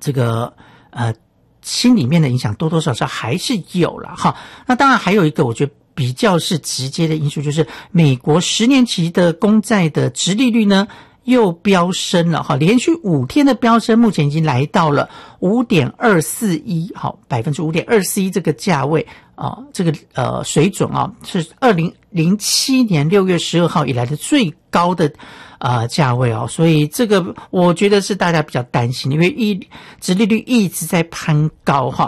这个心里面的影响多多少少还是有了哈。那当然还有一个我觉得比较是直接的因素，就是美国10年期的公债的殖利率呢又飙升了哈，连续5天的飙升，目前已经来到了 5.241%， 好 5.241% 这个价位啊，这个水准啊，是2007年6月12号以来的最高的价位哦，所以这个我觉得是大家比较担心，因为殖利率一直在攀高哈，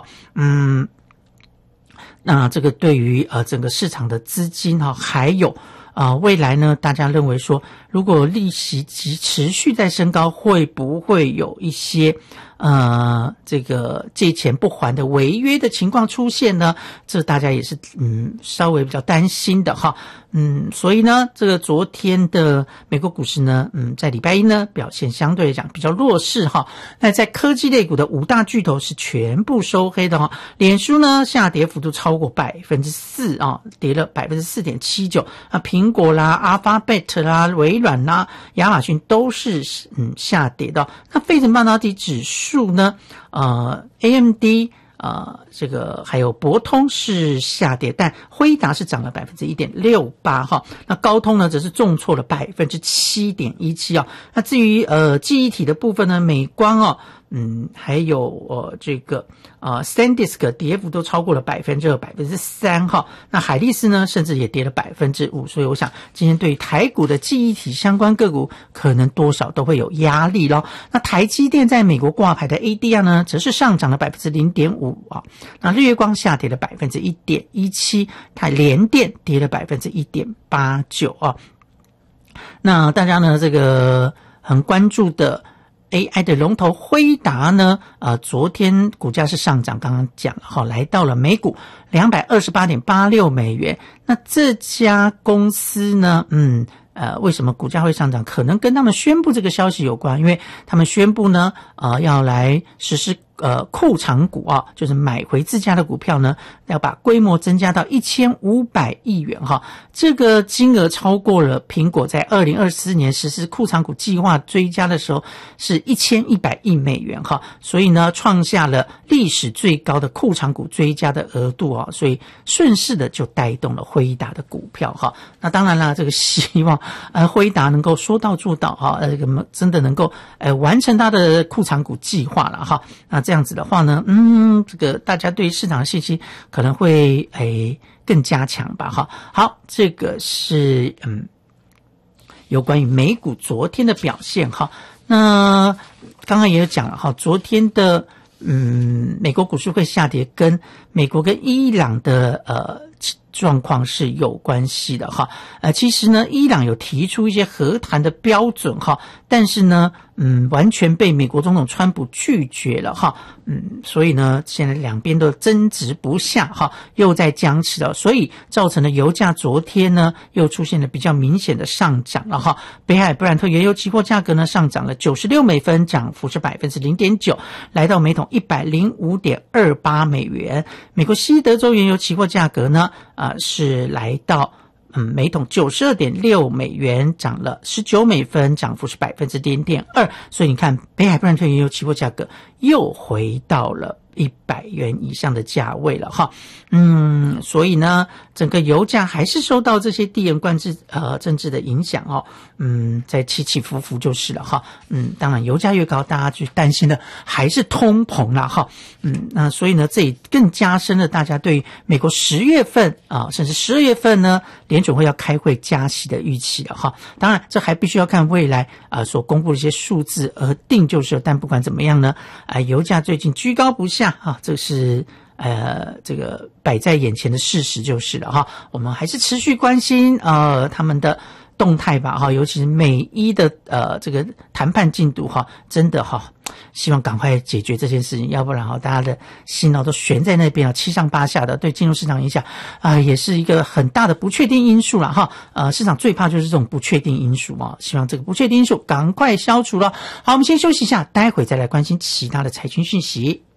那这个对于整个市场的资金哈，还有未来呢，大家认为说，如果利息持续在升高，会不会有一些这个借钱不还的违约的情况出现呢？这大家也是稍微比较担心的哈。所以呢，这个昨天的美国股市呢，在礼拜一呢表现相对来讲比较弱势哈。那在科技类股的5大巨头是全部收黑的哈。脸书呢下跌幅度超过 4% 啊，跌了 4.79%。苹果啦、Alphabet 啦、微软啦、亚马逊都是下跌的。那费城半导体指数呢，AMD这个还有博通是下跌，但辉达是涨了 1.68% 哈。那高通呢则是重挫了 7.17% 哦。那至于记忆体的部分呢，美光还有这个SanDisk 跌幅都超过了 2%、3% 哈。那海力士呢甚至也跌了 5%， 所以我想今天对于台股的记忆体相关个股可能多少都会有压力咯。那台积电在美国挂牌的 ADR 呢则是上涨了 0.5% 啊。那日月光下跌了 1.17%， 联电跌了 1.89% 啊。那大家呢这个很关注的AI 的龙头辉达呢，昨天股价是上涨，刚刚讲了哈，来到了每股 228.86 美元。那这家公司呢，为什么股价会上涨？可能跟他们宣布这个消息有关，因为他们宣布呢，要来实施库藏股啊，就是买回自家的股票呢，要把规模增加到1500亿元哈。这个金额超过了苹果在2024年实施库藏股计划追加的时候是1100亿美元哈，所以呢创下了历史最高的库藏股追加的额度啊，所以顺势的就带动了辉达的股票哈。那当然啦，这个希望辉达能够说到做到哈，真的能够完成他的库藏股计划了哈。那这样子的话呢，这个大家对市场的信心可能会更加强吧哈。好，这个是有关于美股昨天的表现哈。那刚刚也有讲了哈，昨天的美国股市会下跌跟美国跟伊朗的状况是有关系的哈。其实呢，伊朗有提出一些和谈的标准哈，但是呢，完全被美国总统川普拒绝了哈。所以呢，现在两边都争执不下哈，又在僵持了，所以造成了油价昨天呢又出现了比较明显的上涨了哈。北海布兰特原油期货价格呢上涨了96美分，涨幅是 0.9%， 来到每桶 105.28 美元。美国西德州原油期货价格呢是来到每桶 92.6 美元，涨了19美分，涨幅是 0.2%。 所以你看北海布兰特原油期货价格又回到了100元以上的价位了哈。所以呢整个油价还是受到这些地缘政治的影响哦。在起起伏伏就是了哈。当然油价越高，大家去担心的还是通膨啦哈。那所以呢这也更加深了大家对美国10月份甚至12月份呢联准会要开会加息的预期了哈。当然这还必须要看未来所公布的一些数字而定就是了。但不管怎么样呢，油价最近居高不下啊，这是这个摆在眼前的事实就是了哈。我们还是持续关心他们的动态吧哈，尤其是美伊的这个谈判进度哈，真的哈，希望赶快解决这件事情，要不然大家的心都悬在那边七上八下的，对金融市场影响也是一个很大的不确定因素了哈。市场最怕就是这种不确定因素希望这个不确定因素赶快消除了。好，我们先休息一下，待会再来关心其他的财经讯息。